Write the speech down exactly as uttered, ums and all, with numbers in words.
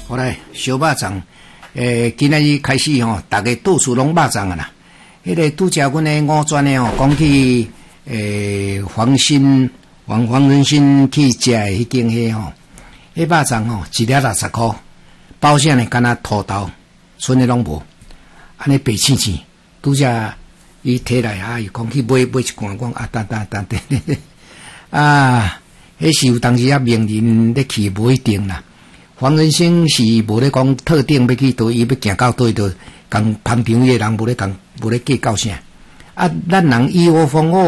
好来小肉粽，诶，今仔日开始吼，大家到处拢肉粽啊啦。迄个拄则阮诶五专诶吼，讲去诶黄新黄黄仁新去食诶迄间迄吼，迄肉粽吼一粒六十箍，包啥呢？敢若土豆，剩诶拢无，安尼白青青。拄则伊摕来啊，伊讲去买买一罐，讲啊，等等等等，啊，迄是有当时啊名人咧去，无一定啦。黄仁兴是无咧讲特定要去倒，伊要行到倒倒，共旁边诶人无咧共无咧计较啥。啊，咱人以我方我。